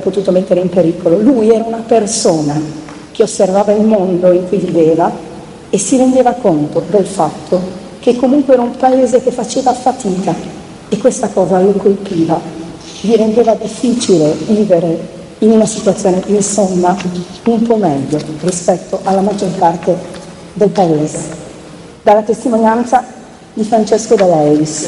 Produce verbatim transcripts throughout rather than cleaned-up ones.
potuto mettere in pericolo. Lui era una persona che osservava il mondo in cui viveva e si rendeva conto del fatto che comunque era un paese che faceva fatica e questa cosa lo colpiva, gli rendeva difficile vivere in una situazione, insomma, un po' meglio rispetto alla maggior parte del paese. Dalla testimonianza di Francesco D'Aleis.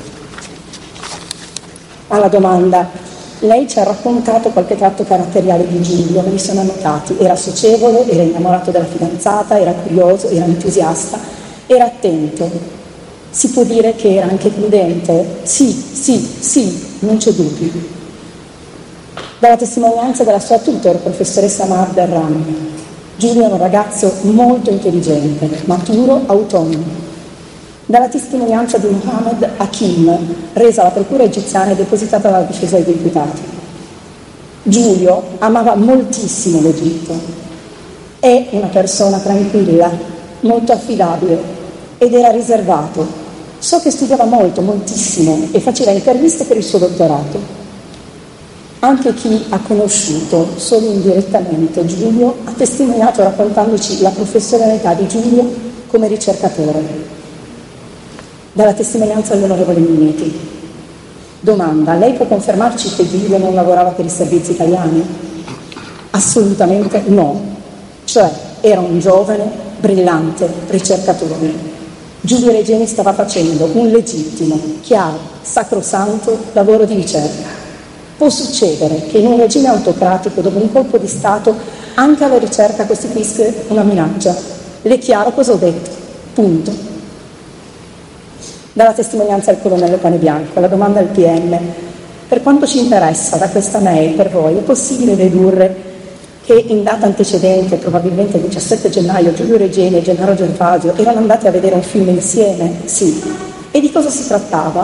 Alla domanda: lei ci ha raccontato qualche tratto caratteriale di Giulio, me li sono annotati, era socievole, era innamorato della fidanzata, era curioso, era entusiasta, era attento. Si può dire che era anche prudente? Sì, sì, sì, non c'è dubbio. Dalla testimonianza della sua tutor, professoressa Marder Ram, Giulio è un ragazzo molto intelligente, maturo, autonomo. Dalla testimonianza di Mohammed Hakim, resa alla procura egiziana e depositata dalla difesa degli imputati. Giulio amava moltissimo l'Egitto, è una persona tranquilla, molto affidabile ed era riservato. So che studiava molto, moltissimo e faceva interviste per il suo dottorato. Anche chi ha conosciuto solo indirettamente Giulio ha testimoniato raccontandoci la professionalità di Giulio come ricercatore. Dalla testimonianza dell'onorevole Migneti. Domanda: lei può confermarci che Giulio non lavorava per i servizi italiani? Assolutamente no. Cioè, era un giovane, brillante ricercatore. Giulio Regeni stava facendo un legittimo, chiaro, sacrosanto lavoro di ricerca. Può succedere che in un regime autocratico dove un colpo di Stato anche alla ricerca costituisca una minaccia. Le è chiaro cosa ho detto? Punto. Dalla testimonianza del colonnello Panebianco, la domanda del P M: per quanto ci interessa da questa mail per voi, è possibile dedurre che in data antecedente, probabilmente il diciassette gennaio, Giulio Regeni e Gennaro Gervasio erano andati a vedere un film insieme? Sì. E di cosa si trattava?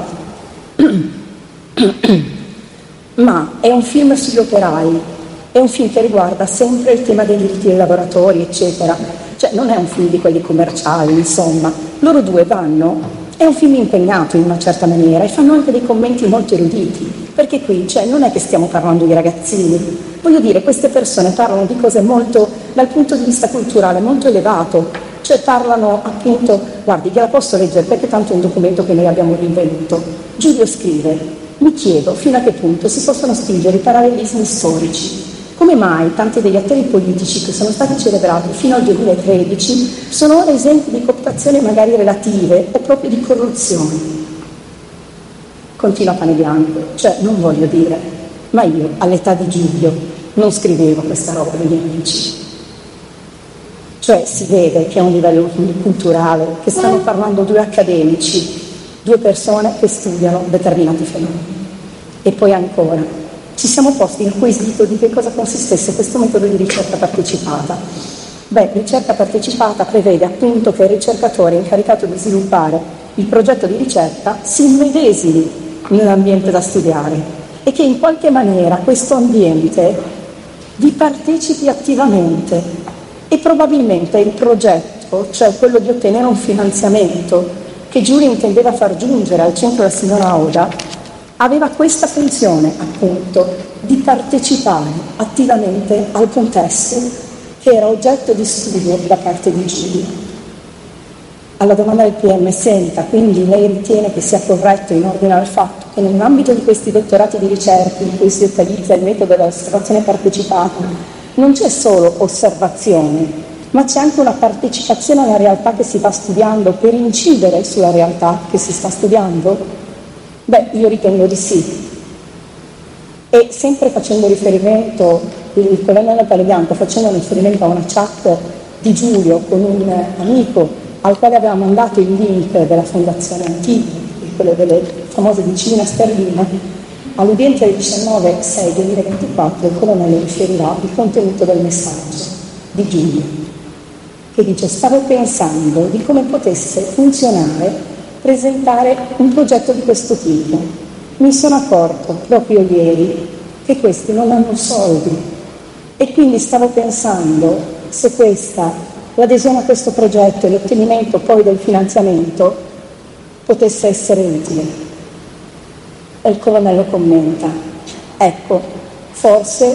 Ma è un film sugli operai, è un film che riguarda sempre il tema dei diritti dei lavoratori, eccetera. Cioè non è un film di quelli commerciali, insomma. Loro due vanno... È un film impegnato in una certa maniera e fanno anche dei commenti molto eruditi, perché qui cioè, non è che stiamo parlando di ragazzini, voglio dire, queste persone parlano di cose molto, dal punto di vista culturale, molto elevato, cioè parlano appunto, guardi, gliela posso leggere perché tanto è un documento che noi abbiamo rinvenuto. Giulio scrive: mi chiedo fino a che punto si possono spingere i parallelismi storici. Come mai tanti degli attori politici che sono stati celebrati fino al duemilatredici sono ora esenti di cooptazioni magari relative o proprio di corruzione? Continua Panebianco, cioè non voglio dire, ma io all'età di Giulio non scrivevo questa roba degli amici. Cioè si vede che è un livello culturale, che stanno parlando due accademici, due persone che studiano determinati fenomeni. E poi ancora, ci siamo posti il quesito di che cosa consistesse questo metodo di ricerca partecipata. Beh, ricerca partecipata prevede appunto che il ricercatore incaricato di sviluppare il progetto di ricerca si immedesimi nell'ambiente da studiare e che in qualche maniera questo ambiente vi partecipi attivamente e probabilmente il progetto, cioè quello di ottenere un finanziamento che Giulio intendeva far giungere al centro della signora Oda, aveva questa funzione, appunto, di partecipare attivamente al contesto che era oggetto di studio da parte di Giulio. Alla domanda del P M: senta, quindi lei ritiene che sia corretto in ordine al fatto che nell'ambito di questi dottorati di ricerca in cui si utilizza il metodo dell'osservazione partecipata non c'è solo osservazione, ma c'è anche una partecipazione alla realtà che si va studiando per incidere sulla realtà che si sta studiando? Beh, io ritengo di sì. E sempre facendo riferimento, il colonnello Panebianco facendo riferimento a una chat di Giulio con un amico al quale aveva mandato il link della Fondazione Antigua, quello delle famose decine sterline, all'udienza del diciannove sei duemilaventiquattro il colonnello riferirà il contenuto del messaggio di Giulio, che dice: stavo pensando di come potesse funzionare presentare un progetto di questo tipo. Mi sono accorto proprio ieri che questi non hanno soldi e quindi stavo pensando se questa, l'adesione a questo progetto e l'ottenimento poi del finanziamento potesse essere utile. E il colonnello commenta: ecco, forse